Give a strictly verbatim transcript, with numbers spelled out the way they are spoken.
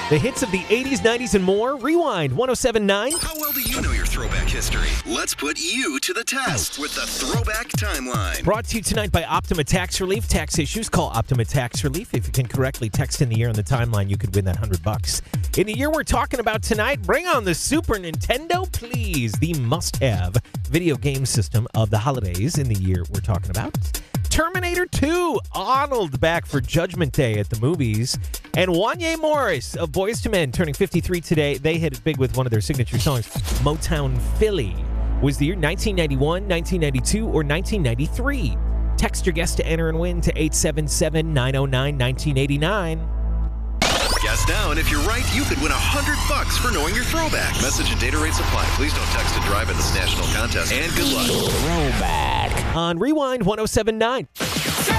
The hits of the eighties, nineties, and more. Rewind one oh seven point nine. How well do you know your throwback history? Let's put you to the test with the Throwback Timeline. Brought to you tonight by Optima Tax Relief. Tax issues, call Optima Tax Relief. If you can correctly text in the year on the timeline, you could win that one hundred bucks. In the year we're talking about tonight, bring on the Super Nintendo, please. The must-have video game system of the holidays in the year we're talking about. Terminator two, Arnold back for Judgment Day at the movies. And Wanya Morris of Boyz two Men turning fifty-three today. They hit it big with one of their signature songs, Motown Philly. Was the year nineteen ninety-one, nineteen ninety-two, or nineteen ninety-three? Text your guess to enter and win to eight seven seven, nine oh nine, nineteen eighty-nine. Guess now, and if you're right, you could win one hundred bucks for knowing your throwback. Message and data rates apply. Please don't text and drive in this national contest. And good luck. Throwback on Rewind one oh seven point nine.